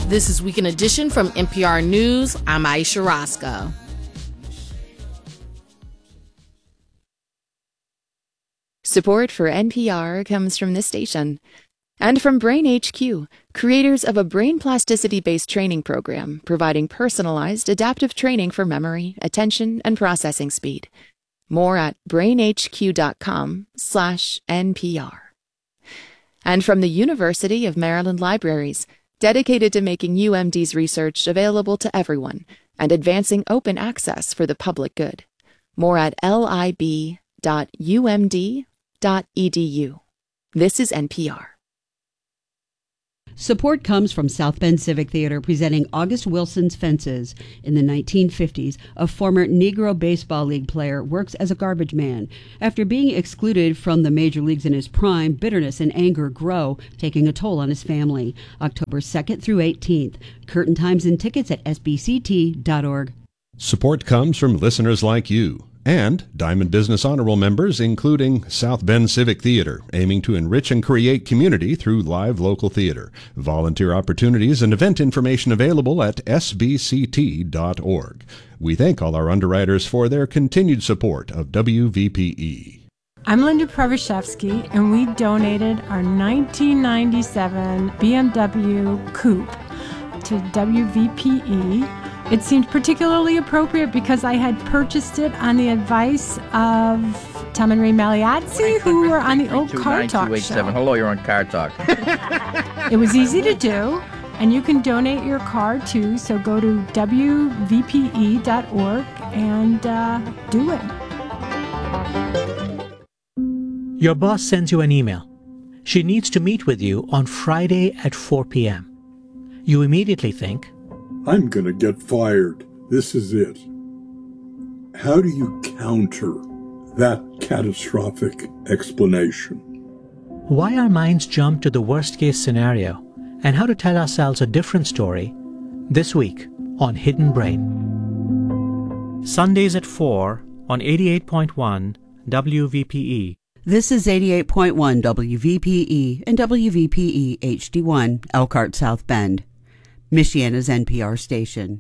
This is Weekend Edition from NPR News. I'm Aisha Roscoe. Support for NPR comes from this station and from Brain HQ, creators of a brain plasticity-based training program providing personalized adaptive training for memory, attention, and processing speed. More at brainhq.com/NPR. And from the University of Maryland Libraries, dedicated to making UMD's research available to everyone and advancing open access for the public good. More at lib.umd.edu. This is NPR. Support comes from South Bend Civic Theater presenting August Wilson's Fences. In the 1950s, a former Negro Baseball League player works as a garbage man. After being excluded from the major leagues in his prime, bitterness and anger grow, taking a toll on his family. October 2nd through 18th. Curtain times and tickets at sbct.org. Support comes from listeners like you and Diamond Business Honor Roll members, including South Bend Civic Theater, aiming to enrich and create community through live local theater. Volunteer opportunities and event information available at sbct.org. We thank all our underwriters for their continued support of WVPE. I'm Linda Prevashevsky, and we donated our 1997 BMW Coupe to WVPE. It seemed particularly appropriate because I had purchased it on the advice of Tom and Ray Maliazzi, who were on the old Car Talk show. Hello, you're on Car Talk. It was easy to do, and you can donate your car too, so go to wvpe.org and do it. Your boss sends you an email. She needs to meet with you on Friday at 4 p.m. You immediately think, I'm going to get fired. This is it. How do you counter that catastrophic explanation? why our minds jump to the worst-case scenario, and how to tell ourselves a different story this week on Hidden Brain. Sundays at 4 on 88.1 WVPE. This is 88.1 WVPE and WVPE HD1, Elkhart, South Bend, Michiana's NPR station.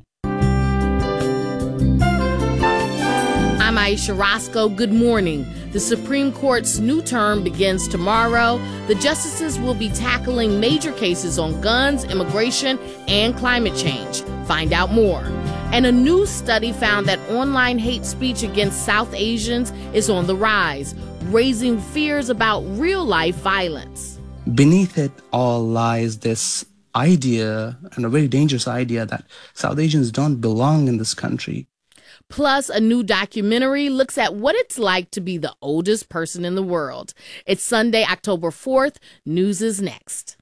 I'm Aisha Roscoe. Good morning. The Supreme Court's new term begins tomorrow. The justices will be tackling major cases on guns, immigration, and climate change. Find out more. And a new study found that online hate speech against South Asians is on the rise, raising fears about real-life violence. Beneath it all lies this idea, and a very dangerous idea, that South Asians don't belong in this country. Plus, a new documentary looks at what it's like to be the oldest person in the world. It's Sunday, October 4th. News is next.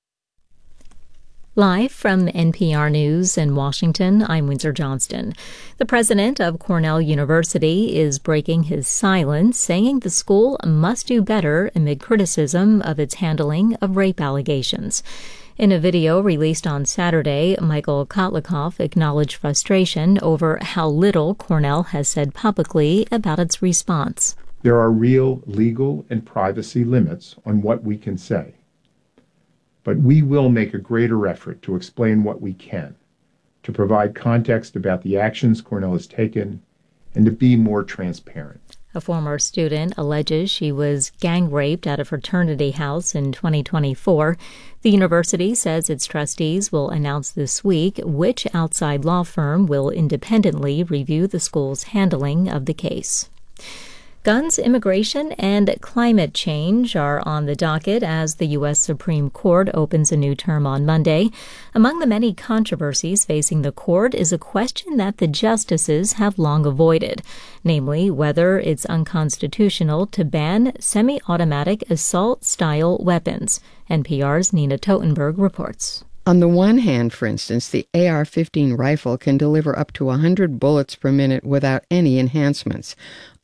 Live from NPR News in Washington, I'm Windsor Johnston. The president of Cornell University is breaking his silence, saying the school must do better amid criticism of its handling of rape allegations. In a video released on Saturday, Michael Kotlikoff acknowledged frustration over how little Cornell has said publicly about its response. There are real legal and privacy limits on what we can say. But we will make a greater effort to explain what we can, to provide context about the actions Cornell has taken, and to be more transparent. A former student alleges she was gang raped at a fraternity house in 2024. The university says its trustees will announce this week which outside law firm will independently review the school's handling of the case. Guns, immigration, and climate change are on the docket as the U.S. Supreme Court opens a new term on Monday. Among the many controversies facing the court is a question that the justices have long avoided, namely whether it's unconstitutional to ban semi-automatic assault-style weapons. NPR's Nina Totenberg reports. On the one hand, for instance, the AR-15 rifle can deliver up to 100 bullets per minute without any enhancements.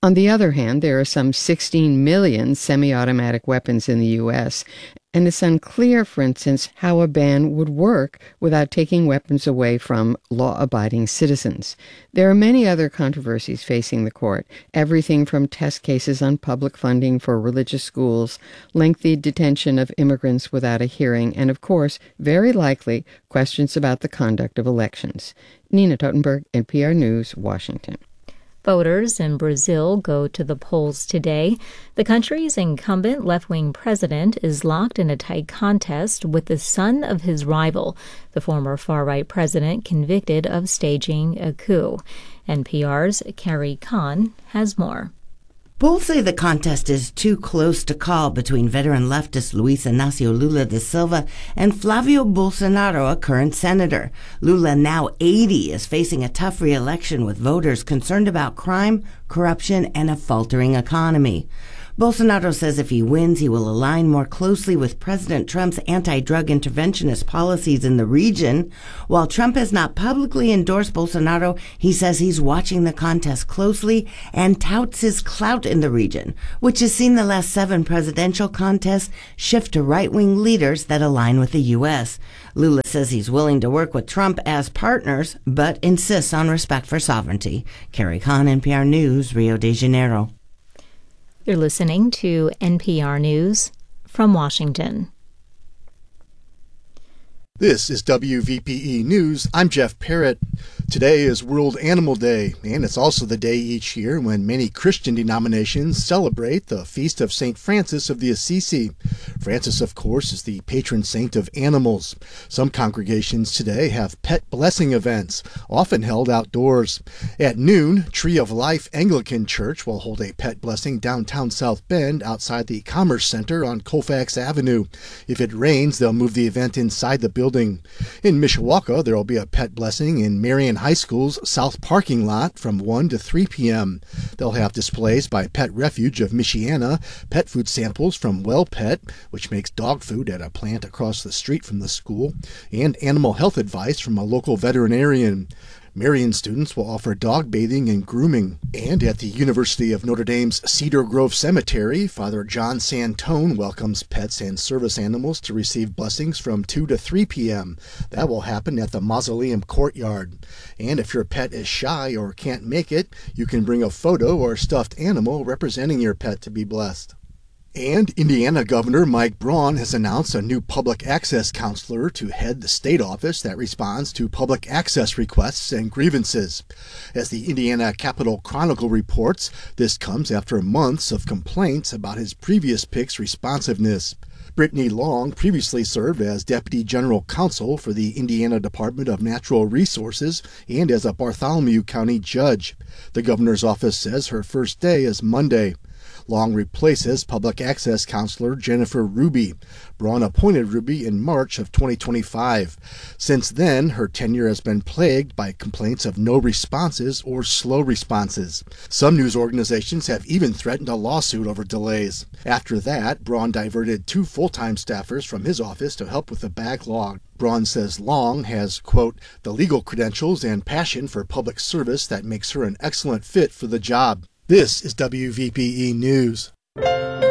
On the other hand, there are some 16 million semi-automatic weapons in the U.S., and it's unclear, for instance, how a ban would work without taking weapons away from law-abiding citizens. There are many other controversies facing the court, everything from test cases on public funding for religious schools, lengthy detention of immigrants without a hearing, and, of course, very likely, questions about the conduct of elections. Nina Totenberg, NPR News, Washington. Voters in Brazil go to the polls today. The country's incumbent left-wing president is locked in a tight contest with the son of his rival, the former far-right president convicted of staging a coup. NPR's Carrie Kahn has more. Both say the contest is too close to call between veteran leftist Luiz Inácio Lula da Silva and Flavio Bolsonaro, a current senator. Lula, now 80, is facing a tough re-election with voters concerned about crime, corruption, and a faltering economy. Bolsonaro says if he wins, he will align more closely with President Trump's anti-drug interventionist policies in the region. While Trump has not publicly endorsed Bolsonaro, he says he's watching the contest closely and touts his clout in the region, which has seen the last 7 presidential contests shift to right-wing leaders that align with the U.S. Lula says he's willing to work with Trump as partners, but insists on respect for sovereignty. Carrie Kahn, NPR News, Rio de Janeiro. You're listening to NPR News from Washington. This is WVPE News. I'm Jeff Parrott. Today is World Animal Day, and it's also the day each year when many Christian denominations celebrate the feast of St. Francis of the Assisi. Francis, of course, is the patron saint of animals. Some congregations today have pet blessing events, often held outdoors. At noon, Tree of Life Anglican Church will hold a pet blessing downtown South Bend outside the Commerce Center on Colfax Avenue. If it rains, they'll move the event inside the building. In Mishawaka, there will be a pet blessing in Marion High School's south parking lot from 1 to 3 p.m. They'll have displays by Pet Refuge of Michiana, pet food samples from Well Pet, which makes dog food at a plant across the street from the school, and animal health advice from a local veterinarian. Marion students will offer dog bathing and grooming. And at the University of Notre Dame's Cedar Grove Cemetery, Father John Santone welcomes pets and service animals to receive blessings from 2 to 3 p.m. That will happen at the Mausoleum Courtyard. And if your pet is shy or can't make it, you can bring a photo or stuffed animal representing your pet to be blessed. And Indiana Governor Mike Braun has announced a new public access counselor to head the state office that responds to public access requests and grievances. As the Indiana Capitol Chronicle reports, this comes after months of complaints about his previous pick's responsiveness. Brittany Long previously served as Deputy General Counsel for the Indiana Department of Natural Resources and as a Bartholomew County judge. The governor's office says her first day is Monday. Long replaces public access counselor Jennifer Ruby. Braun appointed Ruby in March of 2025. Since then, her tenure has been plagued by complaints of no responses or slow responses. Some news organizations have even threatened a lawsuit over delays. After that, Braun diverted 2 full-time staffers from his office to help with the backlog. Braun says Long has, quote, the legal credentials and passion for public service that makes her an excellent fit for the job. This is WVPE News.